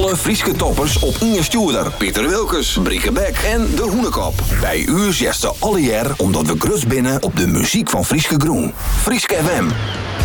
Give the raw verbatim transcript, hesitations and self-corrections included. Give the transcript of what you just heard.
alle Frieske toppers op Inge Stuurder, Pieter Wilkes, Brieke Beck en De Hoenekop. Bij u zesde alle jaar omdat we grut binnen op de muziek van Frieske Groen. Frieske F M.